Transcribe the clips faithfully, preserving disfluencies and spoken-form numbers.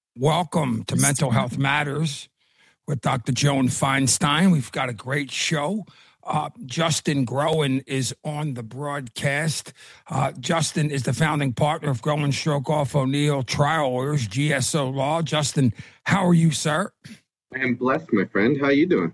Welcome to Mental Health Matters with Doctor Joan Feinstein. We've got a great show. Uh, Justin Groen is on the broadcast. Uh, Justin is the founding partner of Groen Strokoff O'Neill Trial Lawyers, G S O Law. Justin, how are you, sir? I am blessed, my friend. How are you doing?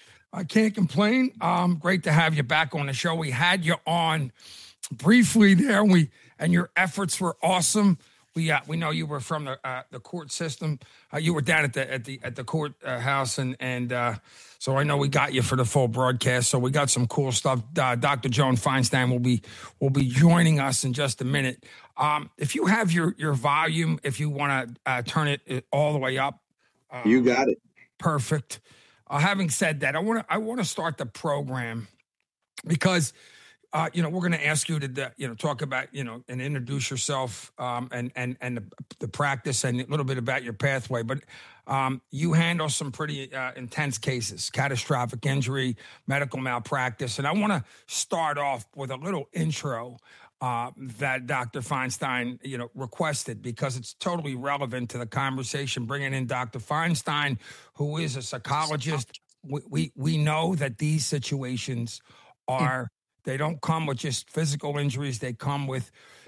I can't complain. Um, great to have you back on the show. We had you on briefly there, we and your efforts were awesome. We uh, we know you were from the uh, the court system. Uh, you were down at the at the at the court uh, house, and and uh, so I know we got you for the full broadcast. So we got some cool stuff. Uh, Doctor Joan Feinstein will be will be joining us in just a minute. Um, if you have your your volume, if you want to uh, turn it all the way up, uh, you got it. Perfect. Uh, having said that, I want to I want to start the program because. Uh, you know, we're going to ask you to, you know, talk about, you know, and introduce yourself um, and and and the, the practice and a little bit about your pathway. But um, you handle some pretty uh, intense cases, catastrophic injury, medical malpractice. And I want to start off with a little intro uh, that Doctor Feinstein, you know, requested because it's totally relevant to the conversation. Bringing in Doctor Feinstein, who is a psychologist. We we, we know that these situations are... They don't come with just physical injuries. They come with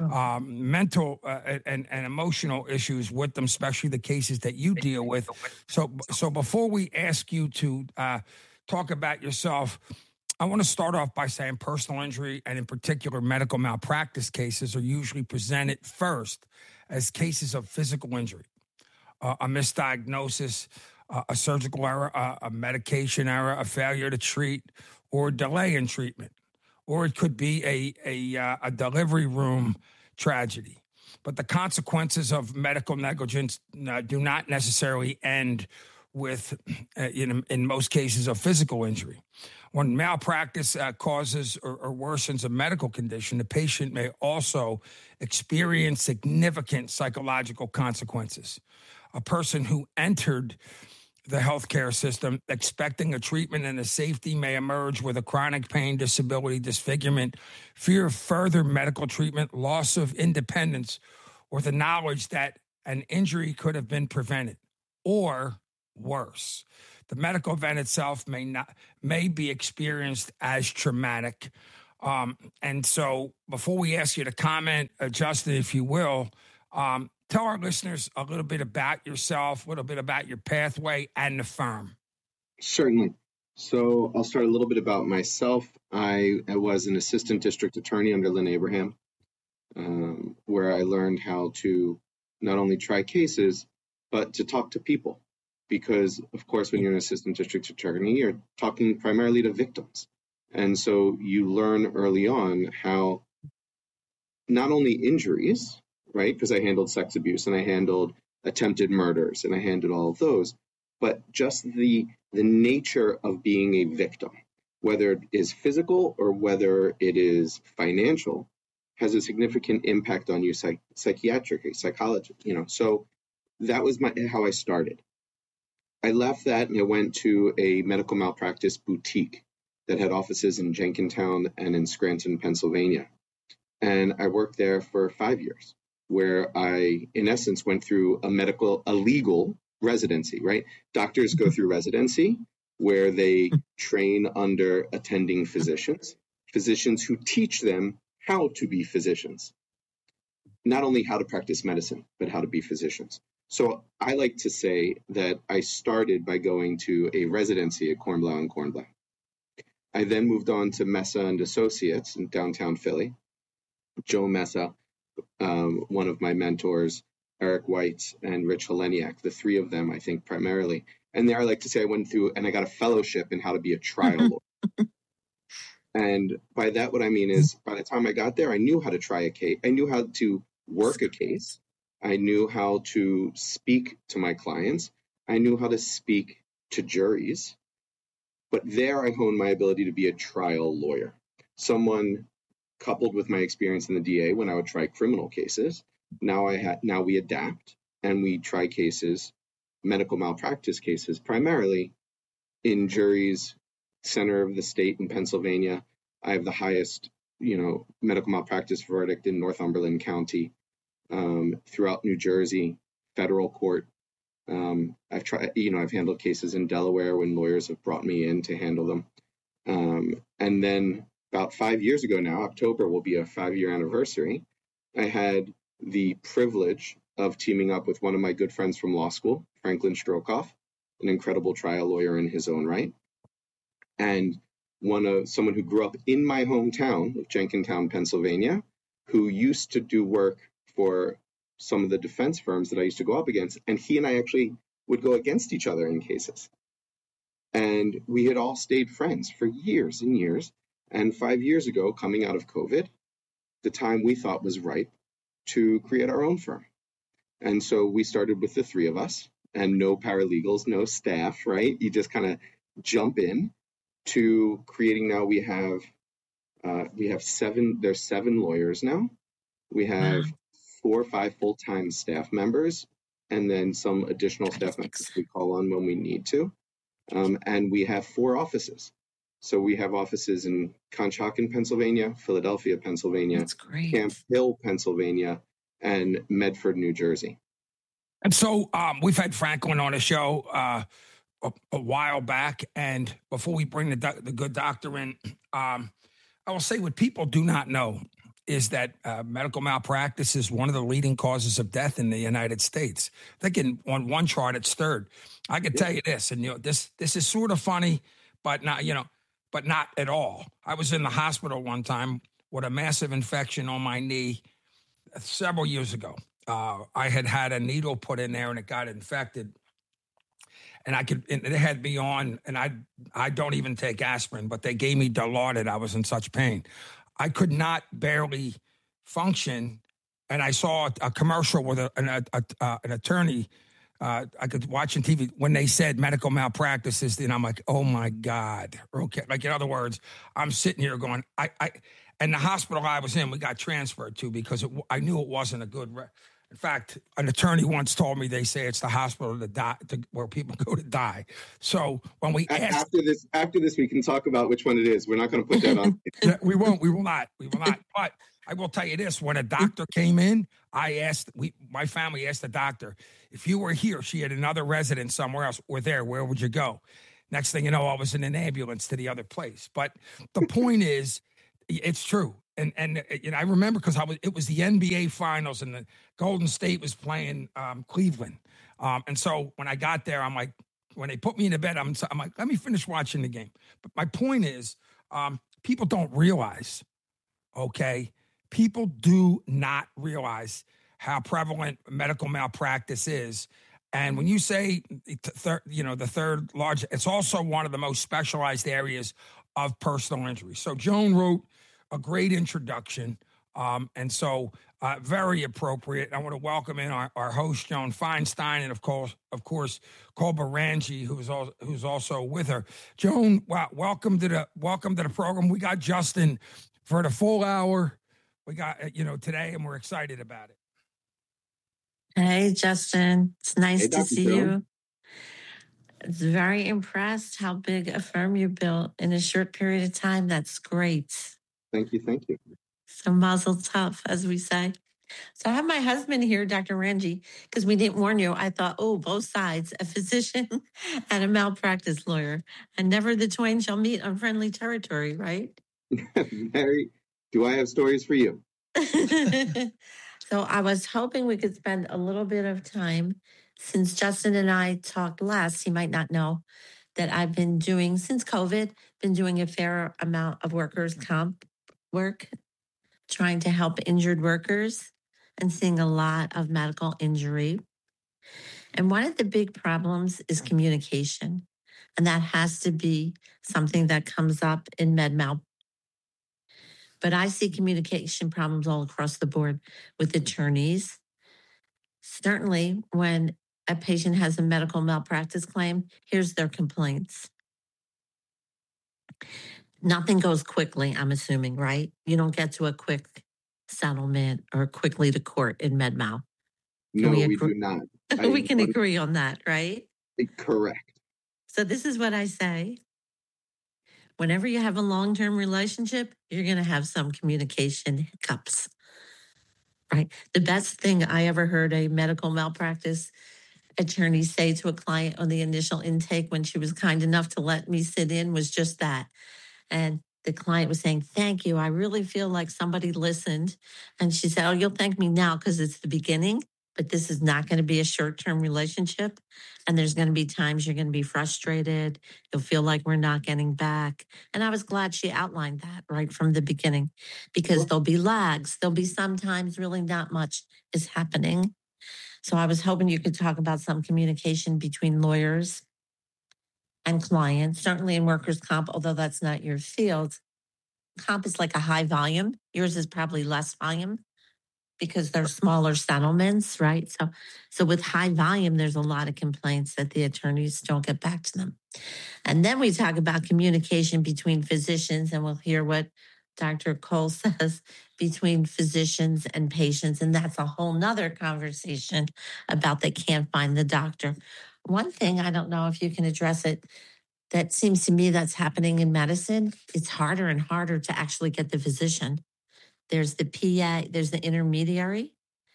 um, mental uh, and, and emotional issues with them, especially the cases that you deal with. So, so before we ask you to uh, talk about yourself, I want to start off by saying personal injury and in particular medical malpractice cases are usually presented first as cases of physical injury, uh, a misdiagnosis, uh, a surgical error, uh, a medication error, a failure to treat, or delay in treatment. Or it could be a a, uh, a delivery room tragedy. But the consequences of medical negligence uh, do not necessarily end with, uh, in, in most cases, a physical injury. When malpractice uh, causes or, or worsens a medical condition, the patient may also experience significant psychological consequences. A person who entered the healthcare system, expecting a treatment and a safety may emerge with a chronic pain, disability, disfigurement, fear of further medical treatment, loss of independence, or the knowledge that an injury could have been prevented, or worse. The medical event itself may not may be experienced as traumatic. Um, and so before we ask you to comment, uh, Justin, if you will, um, tell our listeners a little bit about yourself, a little bit about your pathway and the firm. Certainly. So I'll start a little bit about myself. I, I was an assistant district attorney under Lynn Abraham, um, where I learned how to not only try cases, but to talk to people. Because, of course, when you're an assistant district attorney, you're talking primarily to victims. And so you learn early on how not only injuries, right? Because I handled sex abuse and I handled attempted murders and I handled all of those, but just the the nature of being a victim, whether it is physical or whether it is financial, has a significant impact on you psych- psychiatrically, psychology, you know. So that was my how I started. I left that and I went to a medical malpractice boutique that had offices in Jenkintown and in Scranton, Pennsylvania. And I worked there for five years. Where I, in essence, went through a medical, a legal residency, right? Doctors go through residency where they train under attending physicians, physicians who teach them how to be physicians. Not only how to practice medicine, but how to be physicians. So I like to say that I started by going to a residency at Kornblau and Kornblau. I then moved on to Mesa and Associates in downtown Philly. Joe Mesa, Um, one of my mentors, Eric White and Rich Heleniak, the three of them, I think, primarily. And there, I like to say I went through and I got a fellowship in how to be a trial lawyer. And by that, what I mean is by the time I got there, I knew how to try a case. I knew how to work a case. I knew how to speak to my clients. I knew how to speak to juries. But there I honed my ability to be a trial lawyer. Someone coupled with my experience in the D A when I would try criminal cases, now I ha- now we adapt and we try cases, medical malpractice cases, primarily in juries, center of the state in Pennsylvania. I have the highest, you know, medical malpractice verdict in Northumberland County, um, throughout New Jersey, federal court. Um, I've tried, you know, I've handled cases in Delaware when lawyers have brought me in to handle them. Um, and then about five years ago now, October will be a five year anniversary. I had the privilege of teaming up with one of my good friends from law school, Franklin Strokoff, an incredible trial lawyer in his own right, and one of someone who grew up in my hometown of Jenkintown, Pennsylvania, who used to do work for some of the defense firms that I used to go up against, and he and I actually would go against each other in cases. And we had all stayed friends for years and years. And five years ago, coming out of COVID, the time we thought was right to create our own firm. And so we started with the three of us, and no paralegals, no staff, right? You just kind of jump in to creating. Now we have uh, we have seven, there's seven lawyers now. We have wow. four or five full-time staff members, and then some additional staff members we call on when we need to. Um, and we have four offices. So we have offices in Conshohocken, Pennsylvania, Philadelphia, Pennsylvania, Camp Hill, Pennsylvania, and Medford, New Jersey. And so um, we've had Franklin on a show uh, a, a while back. And before we bring the, do- the good doctor in, um, I will say what people do not know is that uh, medical malpractice is one of the leading causes of death in the United States. I think in, on one chart, it's third. I can tell you this, and you know, this this is sort of funny, but not, you know, but not at all. I was in the hospital one time with a massive infection on my knee several years ago. Uh, I had had a needle put in there and it got infected. And I could, and they had me on, and I I don't even take aspirin, but they gave me Dilaudid. I was in such pain. I could not barely function. And I saw a, a commercial with a, an, a, a, uh, an attorney. Uh, I could watch on T V when they said medical malpractice is, and I'm like, oh my God. Okay. Like, in other words, I'm sitting here going, I, I, and the hospital I was in, we got transferred to because it, I knew it wasn't a good, re- in fact, an attorney once told me, they say it's the hospital to die, to, where people go to die. So when we asked, after this, after this, we can talk about which one it is. We're not going to put that on. Yeah, we won't. We will not. We will not. But I will tell you this: when a doctor came in, I asked. We, my family asked the doctor, if you were here, she had another resident somewhere else, or there, where would you go? Next thing you know, I was in an ambulance to the other place. But the point is, it's true. And and you know, I remember because I was. It was the N B A Finals, and the Golden State was playing um, Cleveland. Um, and so when I got there, I'm like, when they put me in the bed, I'm, I'm like, let me finish watching the game. But my point is, um, people don't realize, okay, people do not realize how prevalent medical malpractice is. And when you say, thir- you know, the third largest, it's also one of the most specialized areas of personal injury. So Joan wrote a great introduction. Um, and so uh, very appropriate. I want to welcome in our, our host, Joan Feinstein, and of course, of course, Colba Rangi, who's also, who's also with her. Joan, well, welcome to the welcome to the program. We got Justin for the full hour. We got, you know, today, and we're excited about it. Hey, Justin. It's nice Hey, to Doctor see Joan. you. It's very impressed how big a firm you built in a short period of time. That's great. Thank you. Thank you. So mazel tov, as we say. So I have my husband here, Doctor Rangi, because we didn't warn you. I thought, oh, both sides, a physician and a malpractice lawyer. And never the twain shall meet on friendly territory, right? Mary, do I have stories for you? So I was hoping we could spend a little bit of time. Since Justin and I talked last, he might not know that I've been doing, since COVID, been doing a fair amount of workers' comp work, trying to help injured workers and seeing a lot of medical injury. And one of the big problems is communication. And that has to be something that comes up in med mal. But I see communication problems all across the board with attorneys. Certainly, when a patient has a medical malpractice claim, here's their complaints. Nothing goes quickly, I'm assuming, right? You don't get to a quick settlement or quickly to court in MedMal. No, we, we do not. we can agree on that, right? Correct. So this is what I say. Whenever you have a long-term relationship, you're going to have some communication hiccups, right? The best thing I ever heard a medical malpractice attorney say to a client on the initial intake when she was kind enough to let me sit in was just that. And the client was saying, thank you. I really feel like somebody listened. And she said, oh, you'll thank me now because it's the beginning, but this is not going to be a short-term relationship. And there's going to be times you're going to be frustrated. You'll feel like we're not getting back. And I was glad she outlined that right from the beginning, because Well, there'll be lags. There'll be sometimes really not much is happening. So I was hoping you could talk about some communication between lawyers and clients, certainly in workers' comp, although that's not your field. Comp is like a high volume. Yours is probably less volume because they're smaller settlements, right? So, so with high volume, there's a lot of complaints that the attorneys don't get back to them. And then we talk about communication between physicians, and we'll hear what Doctor Cole says between physicians and patients. And that's a whole nother conversation about they can't find the doctor. One thing, I don't know if you can address it, that seems to me that's happening in medicine. It's harder and harder to actually get the physician. There's the P A, there's the intermediary.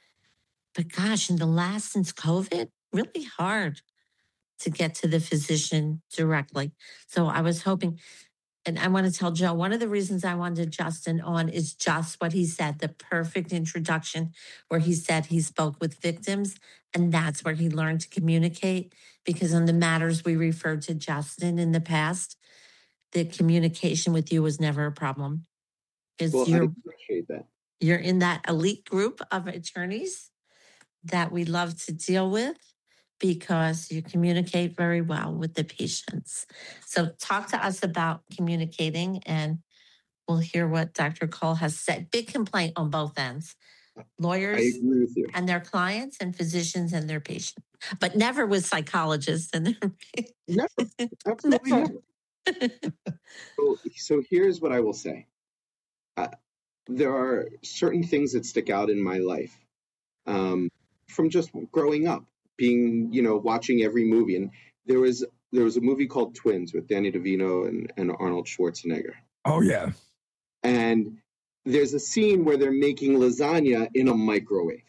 But gosh, in the last, since COVID, really hard to get to the physician directly. So I was hoping, and I want to tell Joe, one of the reasons I wanted Justin on is just what he said, the perfect introduction where he said he spoke with victims, and that's where he learned to communicate, because on the matters we referred to Justin in the past, the communication with you was never a problem. It's well, I you're, appreciate that. you're in that elite group of attorneys that we love to deal with, because you communicate very well with the patients. So talk to us about communicating, and we'll hear what Doctor Cole has said. Big complaint on both ends. I Lawyers agree with you. and their clients, and physicians and their patients, but never with psychologists and their Never, absolutely Never. never. So, so here's what I will say. Uh, there are certain things that stick out in my life um, from just growing up, being, you know, watching every movie. And there was there was a movie called Twins with Danny DeVito and, and Arnold Schwarzenegger. Oh yeah. And there's a scene where they're making lasagna in a microwave.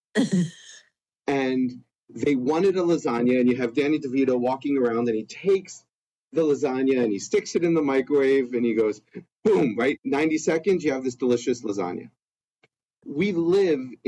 And they wanted a lasagna, and you have Danny DeVito walking around, and he takes the lasagna and he sticks it in the microwave, and he goes, boom, right? ninety seconds, you have this delicious lasagna. We live